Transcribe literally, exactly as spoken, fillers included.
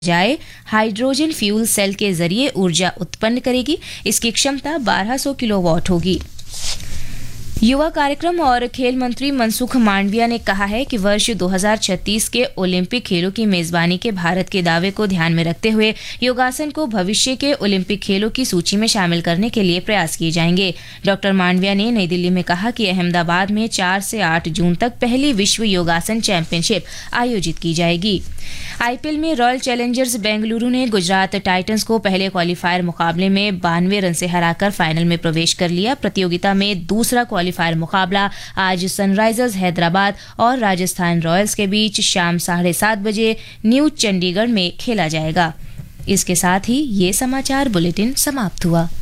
जाए hydrogen fuel cell के जरिए ऊर्जा उत्पन्न करेगी। इसकी क्षमता बारह सौ किलोवाट होगी। युवा कार्यक्रम और खेल मंत्री मनसुख मांडविया ने कहा है कि वर्ष दो हज़ार छत्तीस के ओलंपिक खेलों की मेजबानी के भारत के दावे को ध्यान में रखते हुए योगासन को भविष्य के ओलंपिक खेलों की सूची में शामिल करने के लिए प्रयास किए जाएंगे। डॉक्टर मांडविया ने नई दिल्ली में कहा कि अहमदाबाद में चार से आठ जून तक पहली विश्व योगासन चैंपियनशिप आयोजित की जाएगी। आईपीएल में रॉयल चैलेंजर्स बेंगलुरु ने गुजरात टाइटंस को पहले क्वालीफायर मुकाबले में बानवे रन से हराकर फाइनल में प्रवेश कर लिया। प्रतियोगिता में दूसरा क्वालीफायर मुकाबला आज सनराइजर्स हैदराबाद और राजस्थान रॉयल्स के बीच शाम साढ़े सात बजे न्यू चंडीगढ़ में खेला जाएगा। इसके साथ ही ये समाचार बुलेटिन समाप्त हुआ।